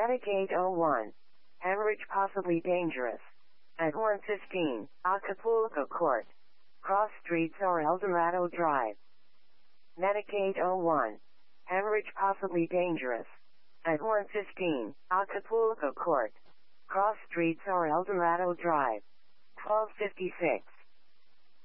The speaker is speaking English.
Medicaid 01. Hemorrhage possibly dangerous. At 115, Acapulco Court. Cross Streets or El Dorado Drive. Medicaid 01. Hemorrhage possibly dangerous. At 115, Acapulco Court. Cross Streets or El Dorado Drive. 1256.